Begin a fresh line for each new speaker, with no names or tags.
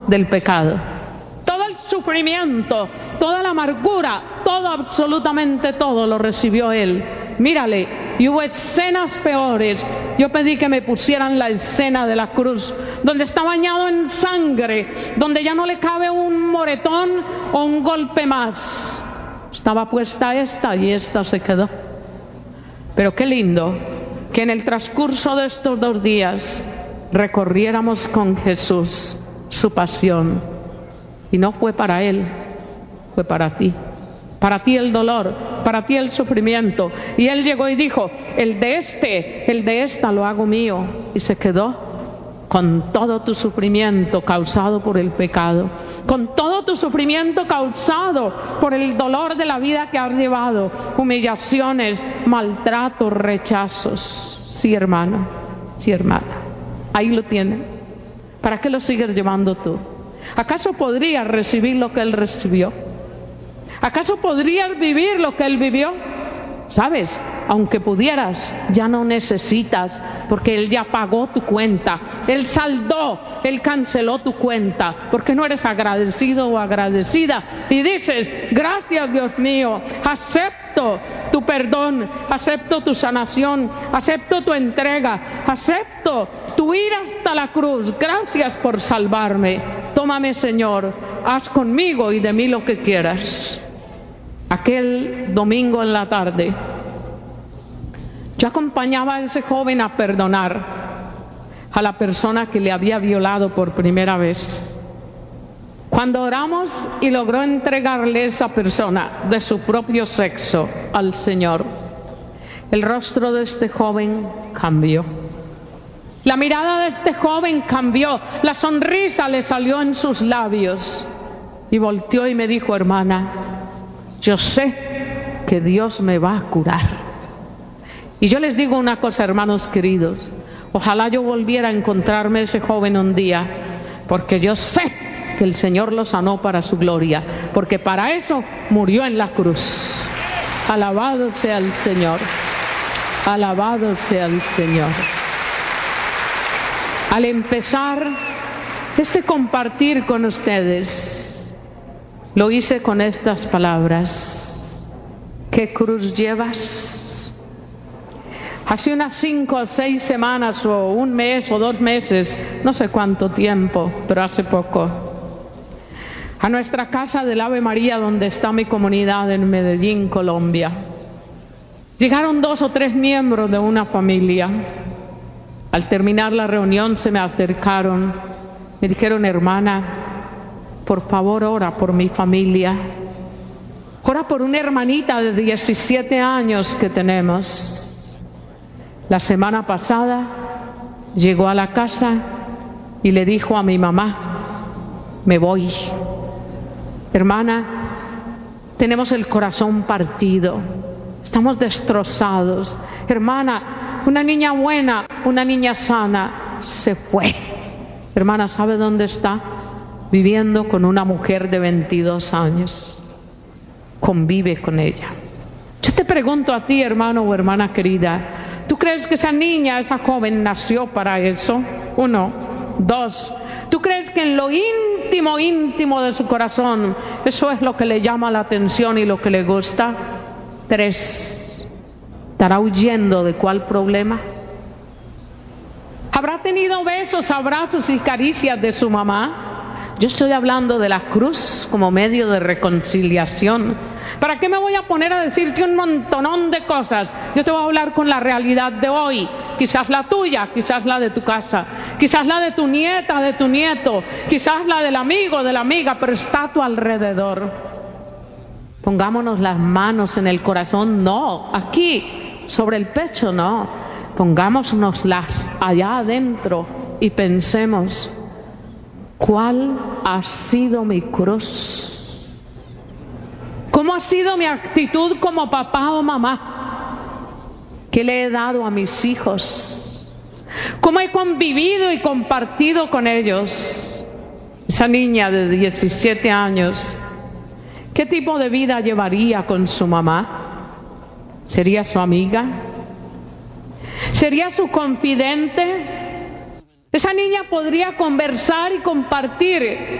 del pecado. Todo el sufrimiento, toda la amargura, todo, absolutamente todo lo recibió Él. Mírale, y hubo escenas peores. Yo pedí que me pusieran la escena de la cruz, donde está bañado en sangre, donde ya no le cabe un moretón o un golpe más. Estaba puesta esta y esta se quedó. Pero qué lindo que en el transcurso de estos 2 días recorriéramos con Jesús su pasión. Y no fue para Él, fue para ti. Para ti el dolor, para ti el sufrimiento. Y Él llegó y dijo, el de esta lo hago mío. Y se quedó con todo tu sufrimiento causado por el pecado, con todo tu sufrimiento causado por el dolor de la vida que has llevado, humillaciones, maltratos, rechazos. Sí, hermano, sí, hermana, ahí lo tienen. ¿Para qué lo sigues llevando tú? ¿Acaso podrías recibir lo que Él recibió? ¿Acaso podrías vivir lo que Él vivió? ¿Sabes? Aunque pudieras, ya no necesitas, porque Él ya pagó tu cuenta. Él saldó, Él canceló tu cuenta, porque no eres agradecido o agradecida. Y dices, gracias Dios mío, acepto tu perdón, acepto tu sanación, acepto tu entrega, acepto tu ir hasta la cruz. Gracias por salvarme. Tómame, Señor, haz conmigo y de mí lo que quieras. Aquel domingo en la tarde, yo acompañaba a ese joven a perdonar a la persona que le había violado por primera vez. Cuando oramos y logró entregarle esa persona de su propio sexo al Señor, el rostro de este joven cambió. La mirada de este joven cambió, la sonrisa le salió en sus labios y volteó y me dijo, hermana, yo sé que Dios me va a curar. Y yo les digo una cosa, hermanos queridos, ojalá yo volviera a encontrarme ese joven un día, porque yo sé que el Señor lo sanó para su gloria, porque para eso murió en la cruz. Alabado sea el Señor, alabado sea el Señor. Al empezar este compartir con ustedes, lo hice con estas palabras. ¿Qué cruz llevas? Hace unas 5 o 6 semanas o 1 mes o 2 meses, no sé cuánto tiempo, pero hace poco, a nuestra casa del Ave María, donde está mi comunidad en Medellín, Colombia, llegaron 2 o 3 miembros de una familia. Al terminar la reunión se me acercaron, me dijeron, hermana, por favor ora por mi familia, ora por una hermanita de 17 años que tenemos. La semana pasada llegó a la casa y le dijo a mi mamá, me voy. Hermana, tenemos el corazón partido, estamos destrozados. Hermana, una niña buena, una niña sana, se fue. Hermana, ¿sabe dónde está? Viviendo con una mujer de 22 años. Convive con ella. Yo te pregunto a ti, hermano o hermana querida, ¿tú crees que esa niña, esa joven nació para eso? 1. 2. ¿Tú crees que en lo íntimo de su corazón eso es lo que le llama la atención y lo que le gusta? 3. ¿Estará huyendo de cuál problema? ¿Habrá tenido besos, abrazos y caricias de su mamá? Yo estoy hablando de la cruz como medio de reconciliación. ¿Para qué me voy a poner a decirte un montonón de cosas? Yo te voy a hablar con la realidad de hoy. Quizás la tuya, quizás la de tu casa, quizás la de tu nieta, de tu nieto, quizás la del amigo, de la amiga, pero está a tu alrededor. Pongámonos las manos en el corazón, no, aquí, sobre el pecho, no. Pongámonoslas allá adentro y pensemos, ¿cuál ha sido mi cruz? ¿Cómo ha sido mi actitud como papá o mamá? ¿Qué le he dado a mis hijos? ¿Cómo he convivido y compartido con ellos? Esa niña de 17 años, ¿qué tipo de vida llevaría con su mamá? ¿Sería su amiga? ¿Sería su confidente? Esa niña podría conversar y compartir